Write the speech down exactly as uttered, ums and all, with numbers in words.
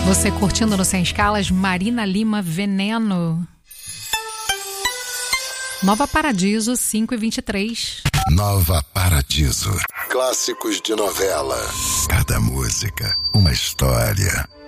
Você curtindo no Sem Escalas, Marina Lima, Veneno. Nova Paradiso, cinco e vinte e três. Nova Paradiso. Clássicos de novela. Cada música, uma história.